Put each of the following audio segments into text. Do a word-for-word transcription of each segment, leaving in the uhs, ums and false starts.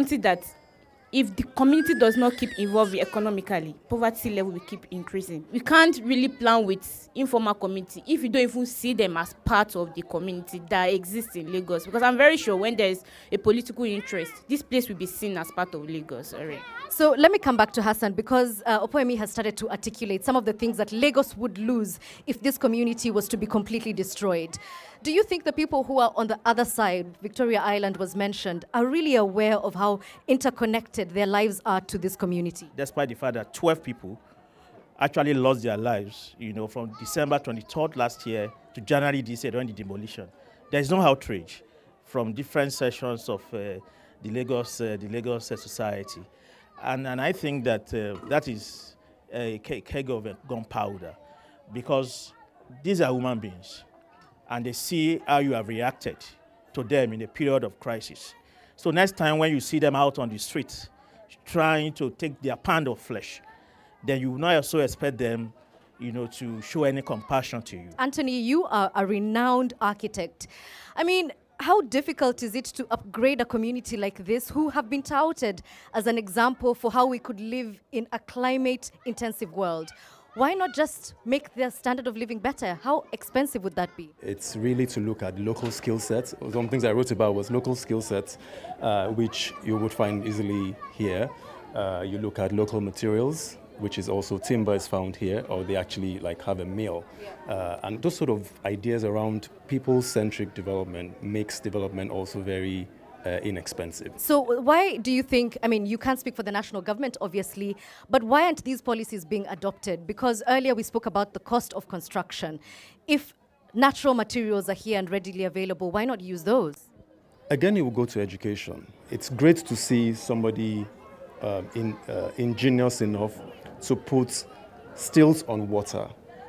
community that if the community does not keep evolving economically, poverty level will keep increasing. We can't really plan with informal community if you don't even see them as part of the community that exists in Lagos. Because I'm very sure when there's a political interest, this place will be seen as part of Lagos already. So let me come back to Hassan, because uh, Opoemi has started to articulate some of the things that Lagos would lose if this community was to be completely destroyed. Do you think the people who are on the other side, Victoria Island was mentioned, are really aware of how interconnected their lives are to this community? Despite the fact that twelve people actually lost their lives, you know, from December twenty-third last year to January this year during the demolition, there is no outrage from different sections of uh, the Lagos, uh, the Lagos uh, society. And, and I think that uh, that is a keg of gunpowder, because these are human beings and they see how you have reacted to them in a period of crisis. So next time when you see them out on the street trying to take their pound of flesh, then you will not also expect them, you know, to show any compassion to you. Anthony, you are a renowned architect. I mean, how difficult is it to upgrade a community like this who have been touted as an example for how we could live in a climate-intensive world? Why not just make their standard of living better? How expensive would that be? It's really to look at local skill sets. Some things I wrote about was local skill sets, uh, which you would find easily here. Uh, you look at local materials, which is also timber is found here, or they actually like have a mill. Uh, and those sort of ideas around people-centric development makes development also very uh, inexpensive. So why do you think, I mean, you can't speak for the national government, obviously, but why aren't these policies being adopted? Because earlier we spoke about the cost of construction. If natural materials are here and readily available, why not use those? Again, it will go to education. It's great to see somebody uh, in, uh, ingenious enough to put stills on water,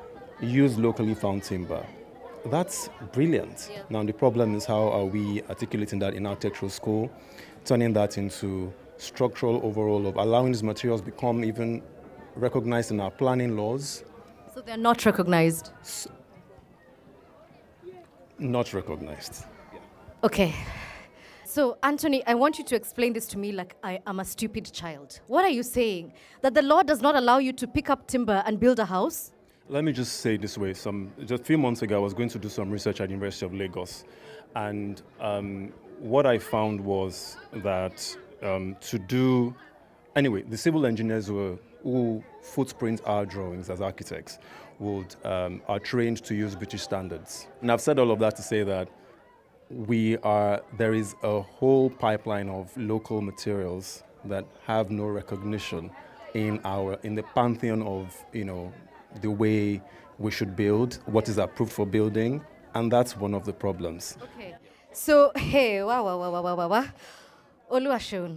use locally found timber. That's brilliant. Yeah. Now the problem is, how are we articulating that in architectural school, turning that into structural overall of allowing these materials become even recognized in our planning laws. So they're not recognized? So, not recognized. Yeah. Okay. So, Anthony, I want you to explain this to me like I am a stupid child. What are you saying? That the law does not allow you to pick up timber and build a house? Let me just say it this way. Some, just a few months ago, I was going to do some research at the University of Lagos. And um, what I found was that um, to do... Anyway, the civil engineers were, who footprint our drawings as architects would, um, are trained to use British standards. And I've said all of that to say that we are, there is a whole pipeline of local materials that have no recognition in our, in the pantheon of, you know, the way we should build, what is approved for building, and that's one of the problems. Okay. So, hey, wow, wow, wow, wow, wow, wow, wow. Oluwaseun.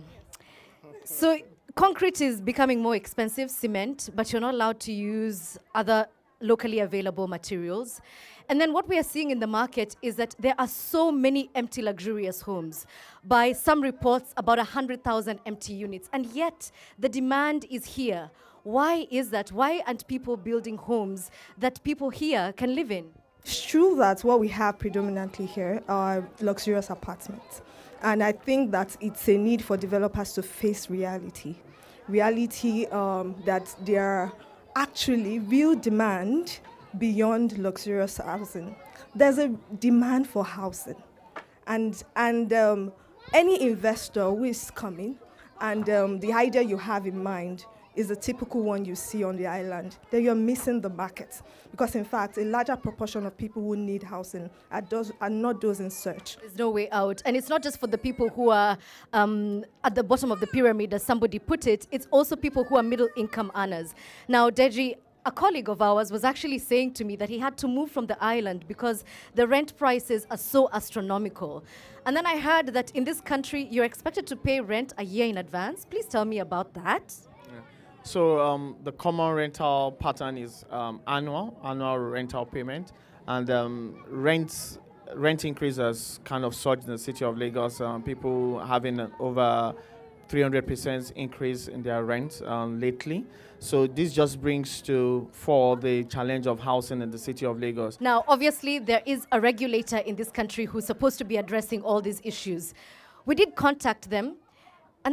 So, concrete is becoming more expensive, cement, but you're not allowed to use other locally available materials. And then what we are seeing in the market is that there are so many empty luxurious homes. By some reports, about one hundred thousand empty units. And yet, the demand is here. Why is that? Why aren't people building homes that people here can live in? It's true that what we have predominantly here are luxurious apartments. And I think that it's a need for developers to face reality. Reality um, that there are actually real demand beyond luxurious housing. There's a demand for housing. And, and um, any investor who is coming, and um, the idea you have in mind is the typical one you see on the island, then you're missing the market. Because in fact, a larger proportion of people who need housing are, those, are not those in search. There's no way out. And it's not just for the people who are um, at the bottom of the pyramid, as somebody put it, it's also people who are middle income earners. Now, Deji, a colleague of ours was actually saying to me that he had to move from the island because the rent prices are so astronomical. And then I heard that in this country, you're expected to pay rent a year in advance. Please tell me about that. So um, the common rental pattern is um, annual, annual rental payment, and um, rent rent increases kind of surged in the city of Lagos. Um, people having an over three hundred percent increase in their rent um, lately. So this just brings to for the challenge of housing in the city of Lagos. Now, obviously, there is a regulator in this country who's supposed to be addressing all these issues. We did contact them